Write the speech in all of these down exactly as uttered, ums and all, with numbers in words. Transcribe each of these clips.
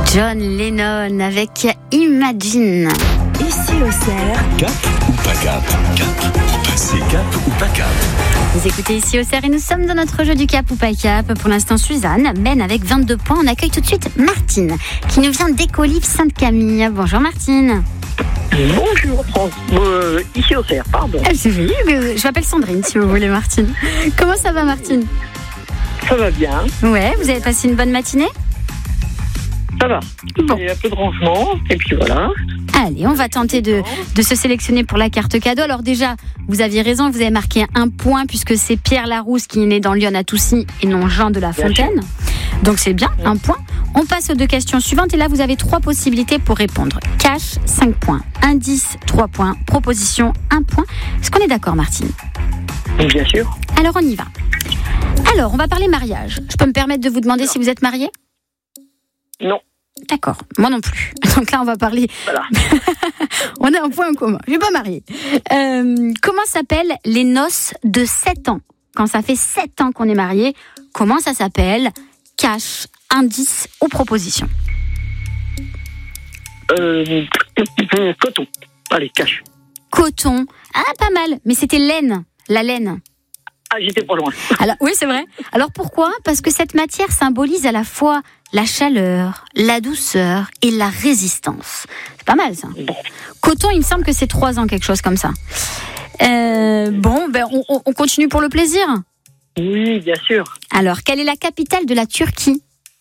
John Lennon avec Imagine. Ici au Cerf. Cap ou pas cap? Cap ou pas c'est cap ou pas cap? Vous écoutez Ici au Cerf et nous sommes dans notre jeu du cap ou pas cap. Pour l'instant, Suzanne mène avec vingt-deux points. On accueille tout de suite Martine qui nous vient d'Écolive Sainte-Camille. Bonjour Martine. Bonjour France, euh, ici au Cerf, pardon. Ah, c'est joli, je m'appelle Sandrine si vous voulez Martine. Comment ça va Martine? Ça va bien. Ouais, vous avez passé une bonne matinée? Ça va. Bon. Il y a un peu de rangement, et puis voilà. Allez, on va tenter de, de se sélectionner pour la carte cadeau. Alors déjà, vous aviez raison, vous avez marqué un point puisque c'est Pierre Larousse qui est né dans Lyon-à-Toussy et non Jean de La Fontaine. Donc c'est bien, un point. On passe aux deux questions suivantes et là vous avez trois possibilités pour répondre. Cash, cinq points. Indice, trois points. Proposition, un point. Est-ce qu'on est d'accord Martine? Bien sûr. Alors on y va. Alors, on va parler mariage. Je peux me permettre de vous demander non. si vous êtes marié? Non. D'accord, moi non plus. Donc là, on va parler... Voilà. On a un point en commun. Je ne suis pas mariée. Euh, comment s'appellent les noces de sept ans? Quand ça fait sept ans qu'on est marié, comment ça s'appelle? Cash, indice ou proposition? Euh, coton. Allez, cash. Coton. Ah, pas mal. Mais c'était laine. La laine. Ah, j'étais pas loin. Alors, oui, c'est vrai. Alors pourquoi? Parce que cette matière symbolise à la fois la chaleur, la douceur et la résistance. C'est pas mal ça. Bon. Coton, il me semble que c'est trois ans, quelque chose comme ça. Euh, bon, ben on, on continue pour le plaisir. Oui, bien sûr. Alors, quelle est la capitale de la Turquie?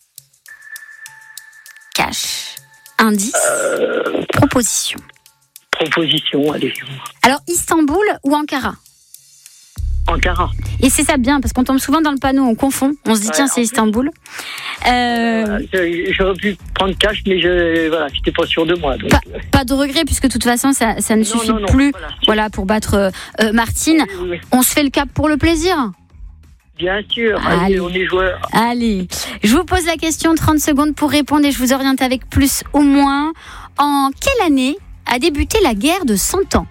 Cash. Indice. Euh, proposition. Proposition, allez. Alors, Istanbul ou Ankara? Ankara. Et c'est ça bien, parce qu'on tombe souvent dans le panneau, on confond. On se dit, ouais, tiens, c'est Istanbul. Euh... Euh, j'aurais pu prendre cash, mais je voilà, j'étais pas sûr de moi. Donc... Pas, pas de regret, puisque de toute façon, ça, ça ne non, suffit non, non, plus voilà, voilà, pour battre euh, Martine. Oui, oui, oui. On se fait le cap pour le plaisir? Bien sûr, allez, allez, on est joueurs. Allez, je vous pose la question, trente secondes pour répondre et je vous oriente avec plus ou moins. En quelle année a débuté la guerre de Cent Ans?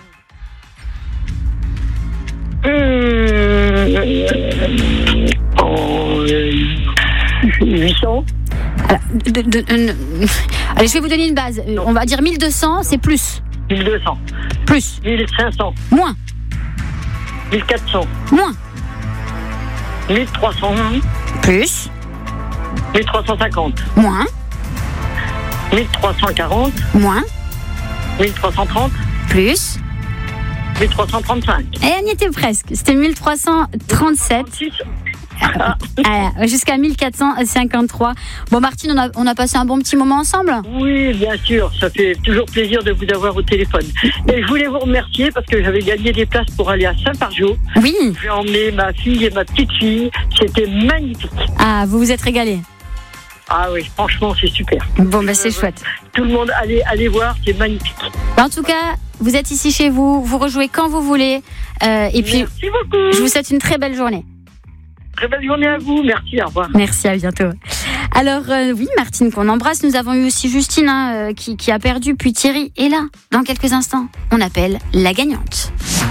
Euh, en huit cents. Alors, de, de, de, allez, je vais vous donner une base. On va dire mille deux cents, c'est plus. mille deux cents. Plus. mille cinq cents. Moins. mille quatre cents. Moins. mille trois cents. Plus. mille trois cent cinquante. Moins. mille trois cent quarante. Moins. mille trois cent trente. Plus. mille trois cent trente-cinq. Et on y était presque. C'était mille trois cent trente-sept. Ah. Ah, jusqu'à mille quatre cent cinquante-trois. Bon, Martine, on a, on a passé un bon petit moment ensemble? Oui, bien sûr. Ça fait toujours plaisir de vous avoir au téléphone. Et je voulais vous remercier parce que j'avais gagné des places pour aller à Saint-Fargeau. Oui. J'ai emmené ma fille et ma petite fille. C'était magnifique. Ah, vous vous êtes régalés? Ah oui, franchement, c'est super. Bon, bah c'est euh, chouette. Tout le monde, allez, allez voir, c'est magnifique. En tout cas, vous êtes ici chez vous, vous rejouez quand vous voulez. Euh, et puis, merci beaucoup. Je vous souhaite une très belle journée. Très belle journée à vous, merci, au revoir. Merci, à bientôt. Alors, euh, oui, Martine, qu'on embrasse. Nous avons eu aussi Justine hein, euh, qui, qui a perdu, puis Thierry est là. Dans quelques instants, on appelle la gagnante.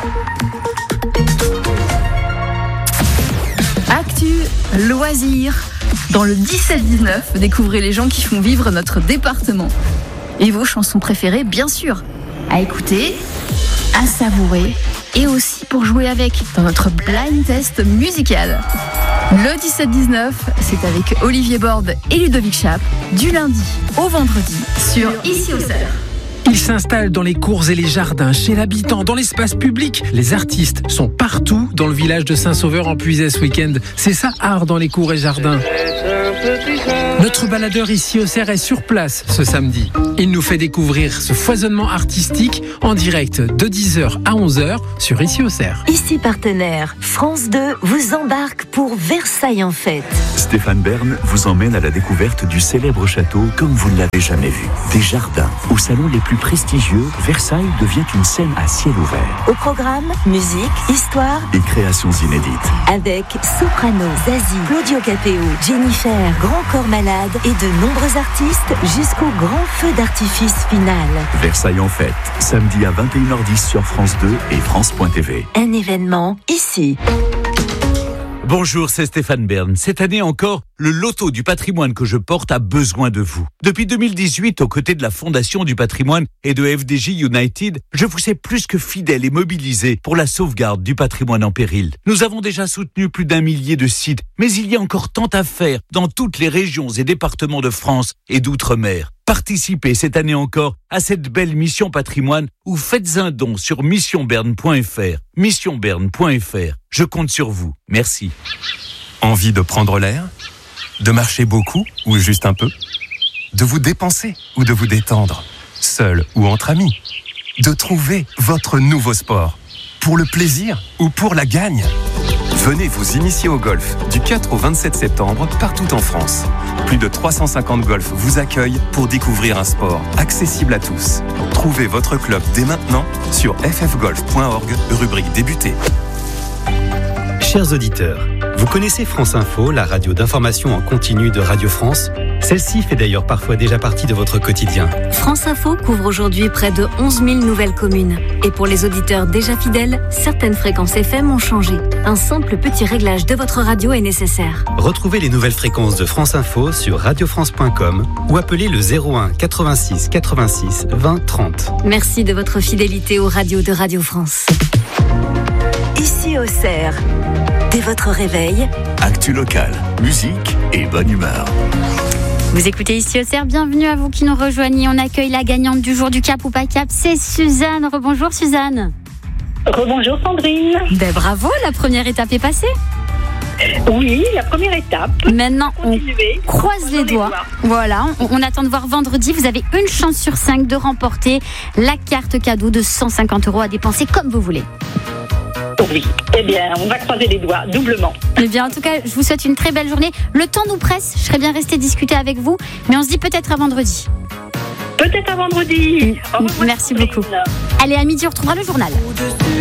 Actu, loisirs. Dans le dix-sept dix-neuf, découvrez les gens qui font vivre notre département. Et vos chansons préférées, bien sûr. À écouter, à savourer et aussi pour jouer avec dans notre blind test musical. Le dix-sept dix-neuf, c'est avec Olivier Borde et Ludovic Chap, du lundi au vendredi sur Ici au Cerf. Ils s'installent dans les cours et les jardins, chez l'habitant, dans l'espace public. Les artistes sont partout dans le village de Saint-Sauveur en Puisay ce week-end. C'est ça, art dans les cours et jardins. Notre baladeur Ici au Cerf est sur place ce samedi. Il nous fait découvrir ce foisonnement artistique en direct de dix heures à onze heures sur Ici au Cerf. Ici partenaire, France deux vous embarque pour Versailles en fête. Stéphane Bern vous emmène à la découverte du célèbre château comme vous ne l'avez jamais vu. Des jardins, au salon les plus prestigieux, Versailles devient une scène à ciel ouvert. Au programme, musique, histoire et créations inédites. Avec Soprano, Zazie, Claudio Capéo, Jennifer, Grand Corps Malade et de nombreux artistes jusqu'au grand feu d'artifice final. Versailles en fête, samedi à vingt et une heures dix sur France deux et France point T V. Un événement ici. Bonjour, c'est Stéphane Bern. Cette année encore, le loto du patrimoine que je porte a besoin de vous. Depuis deux mille dix-huit, aux côtés de la Fondation du patrimoine et de F D J United, je vous sais plus que fidèle et mobilisé pour la sauvegarde du patrimoine en péril. Nous avons déjà soutenu plus d'un millier de sites, mais il y a encore tant à faire dans toutes les régions et départements de France et d'outre-mer. Participez cette année encore à cette belle mission patrimoine ou faites un don sur mission berne point f r. mission berne point f r. Je compte sur vous. Merci. Envie de prendre l'air ? De marcher beaucoup ou juste un peu ? De vous dépenser ou de vous détendre ? Seul ou entre amis ? De trouver votre nouveau sport ? Pour le plaisir ou pour la gagne ? Venez vous initier au golf du quatre au vingt-sept septembre partout en France. Plus de trois cent cinquante golfs vous accueillent pour découvrir un sport accessible à tous. Trouvez votre club dès maintenant sur f f golf point org, rubrique débuter. Chers auditeurs, vous connaissez France Info, la radio d'information en continu de Radio France ? Celle-ci fait d'ailleurs parfois déjà partie de votre quotidien. France Info couvre aujourd'hui près de onze mille nouvelles communes. Et pour les auditeurs déjà fidèles, certaines fréquences F M ont changé. Un simple petit réglage de votre radio est nécessaire. Retrouvez les nouvelles fréquences de France Info sur radio france point com ou appelez le zéro un quatre-vingt-six quatre-vingt-six vingt trente. Merci de votre fidélité aux radios de Radio France. Ici Auxerre, dès votre réveil, Actu locale, musique et bonne humeur. Vous écoutez ici Auxerre, bienvenue à vous qui nous rejoignez. On accueille la gagnante du jour du Cap ou pas Cap, c'est Suzanne. Rebonjour Suzanne. Rebonjour Sandrine. Ben bravo, la première étape est passée. Oui, la première étape. Maintenant, on croise les doigts. Voilà, on, on attend de voir vendredi. Vous avez une chance sur cinq de remporter la carte cadeau de cent cinquante euros à dépenser comme vous voulez. Oui, eh bien, on va croiser les doigts, doublement. Eh bien, en tout cas, je vous souhaite une très belle journée. Le temps nous presse, je serais bien restée discuter avec vous, mais on se dit peut-être à vendredi. Peut-être à vendredi. Merci beaucoup. Allez, à midi, on retrouvera le journal.